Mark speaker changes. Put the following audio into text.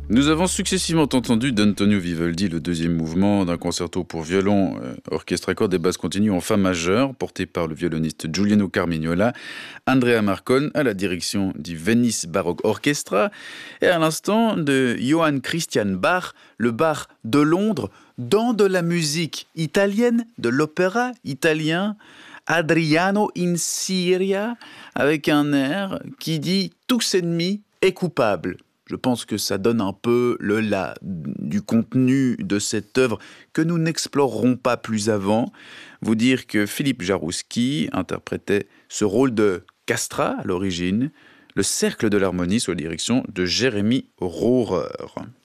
Speaker 1: Nous avons successivement entendu d'Antonio Vivaldi le deuxième mouvement d'un concerto pour violon, orchestre à cordes et basse continue en fa majeur, porté par le violoniste Giuliano Carmignola, Andrea Marcon à la direction du Venice Baroque Orchestra, et à l'instant de Johann Christian Bach, le Bach de Londres, dans de la musique italienne, de l'opéra italien, Adriano in Siria, avec un air qui dit « Tous ennemis est coupable ». Je pense que ça donne un peu le là du contenu de cette œuvre que nous n'explorerons pas plus avant. Vous dire que Philippe Jarouski interprétait ce rôle de Castra à l'origine, le cercle de l'harmonie sous la direction de Jérémy Rohrer.